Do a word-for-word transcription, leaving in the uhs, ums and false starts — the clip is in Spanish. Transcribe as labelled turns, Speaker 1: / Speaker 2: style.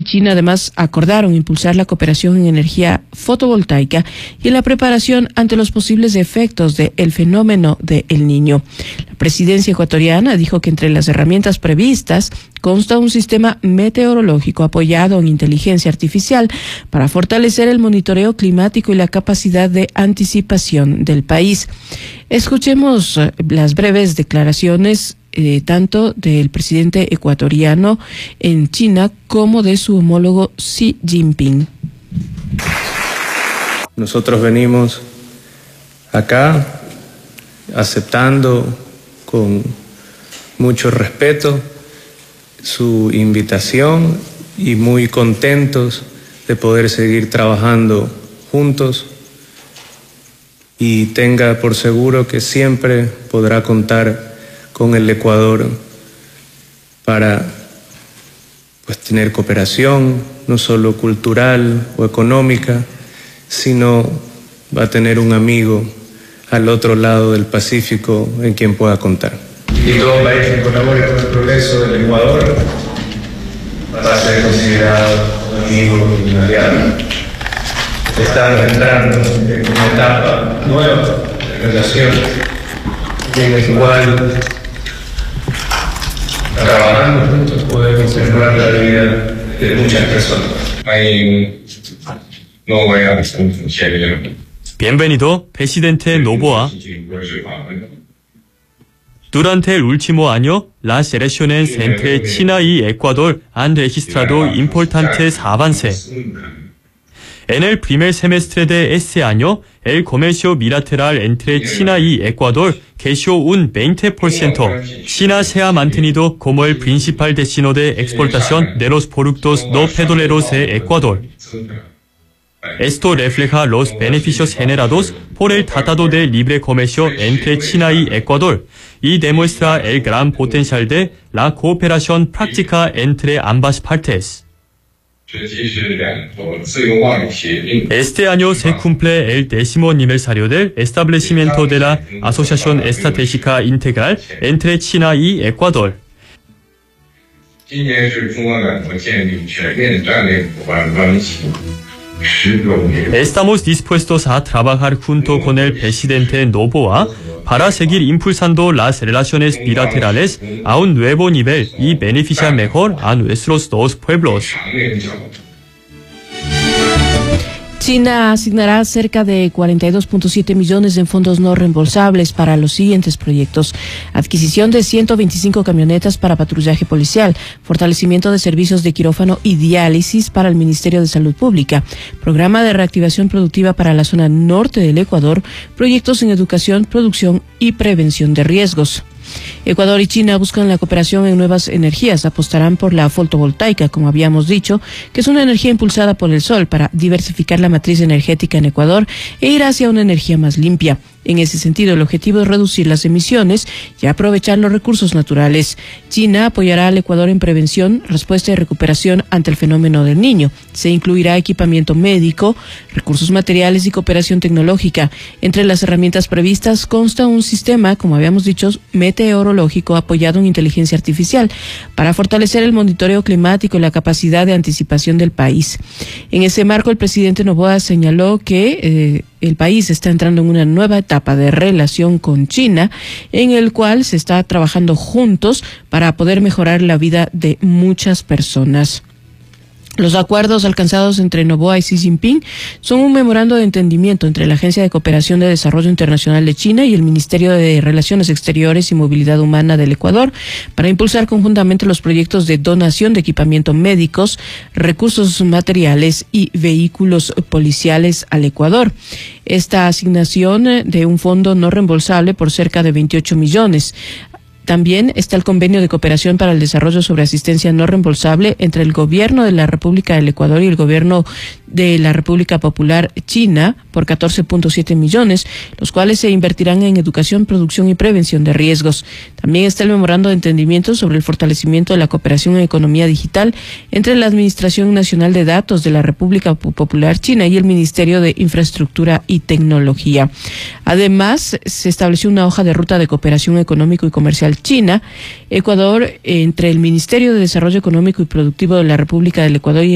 Speaker 1: China además acordaron impulsar la cooperación en energía fotovoltaica y en la preparación ante los posibles efectos del fenómeno de El Niño. La presidencia ecuatoriana dijo que entre las herramientas previstas consta un sistema meteorológico apoyado en inteligencia artificial para fortalecer el monitoreo climático y la capacidad de anticipación del país. Escuchemos las breves declaraciones eh, tanto del presidente ecuatoriano en China como de su homólogo Xi Jinping.
Speaker 2: Nosotros venimos acá aceptando con mucho respeto su invitación y muy contentos de poder seguir trabajando juntos, y tenga por seguro que siempre podrá contar con el Ecuador para pues tener cooperación no solo cultural o económica, sino va a tener un amigo al otro lado del Pacífico en quien pueda contar. Y todo país que colabore con el progreso del Ecuador va a ser considerado un amigo y un aliado. Estamos entrando en una etapa nueva de relación en la cual, trabajando juntos, podemos mejorar la vida de muchas personas.
Speaker 3: Bienvenido, presidente Noboa. Durante el último año, las relaciones entre China y Ecuador han registrado importantes avances. En el primer semestre de este año, el comercio bilateral entre China y Ecuador creció un veinte por ciento. China se ha mantenido como el principal destino de exportación de los productos no petroleros de Ecuador. Esto refleja los beneficios generados por el Tratado de Libre Comercio entre China y Ecuador y demuestra el gran potencial de la cooperación práctica entre ambas partes. Este año se cumple el décimo aniversario del establecimiento de la Asociación Estratégica Integral entre China y Ecuador. Estamos dispuestos a trabajar junto con el presidente Noboa para seguir impulsando las relaciones bilaterales a un nuevo nivel y beneficiar mejor a nuestros dos pueblos.
Speaker 1: China asignará cerca de cuarenta y dos punto siete millones en fondos no reembolsables para los siguientes proyectos: adquisición de ciento veinticinco camionetas para patrullaje policial, fortalecimiento de servicios de quirófano y diálisis para el Ministerio de Salud Pública, programa de reactivación productiva para la zona norte del Ecuador, proyectos en educación, producción y prevención de riesgos. Ecuador y China buscan la cooperación en nuevas energías, apostarán por la fotovoltaica, como habíamos dicho, que es una energía impulsada por el sol para diversificar la matriz energética en Ecuador e ir hacia una energía más limpia. En ese sentido, el objetivo es reducir las emisiones y aprovechar los recursos naturales. China apoyará al Ecuador en prevención, respuesta y recuperación ante el fenómeno del Niño. Se incluirá equipamiento médico, recursos materiales y cooperación tecnológica. Entre las herramientas previstas consta un sistema, como habíamos dicho, meteorológico apoyado en inteligencia artificial para fortalecer el monitoreo climático y la capacidad de anticipación del país. En ese marco, el presidente Noboa señaló que eh, el país está entrando en una nueva etapa de relación con China, en el cual se está trabajando juntos para poder mejorar la vida de muchas personas. Los acuerdos alcanzados entre Noboa y Xi Jinping son un memorando de entendimiento entre la Agencia de Cooperación de Desarrollo Internacional de China y el Ministerio de Relaciones Exteriores y Movilidad Humana del Ecuador para impulsar conjuntamente los proyectos de donación de equipamiento médicos, recursos materiales y vehículos policiales al Ecuador. Esta asignación de un fondo no reembolsable por cerca de veintiocho millones. También está el convenio de cooperación para el desarrollo sobre asistencia no reembolsable entre el gobierno de la República del Ecuador y el gobierno de la República Popular China por catorce punto siete millones, los cuales se invertirán en educación, producción y prevención de riesgos. También está el memorando de entendimiento sobre el fortalecimiento de la cooperación en economía digital entre la Administración Nacional de Datos de la República Popular China y el Ministerio de Infraestructura y Tecnología. Además, se estableció una hoja de ruta de cooperación económico y comercial China, Ecuador, entre el Ministerio de Desarrollo Económico y Productivo de la República del Ecuador y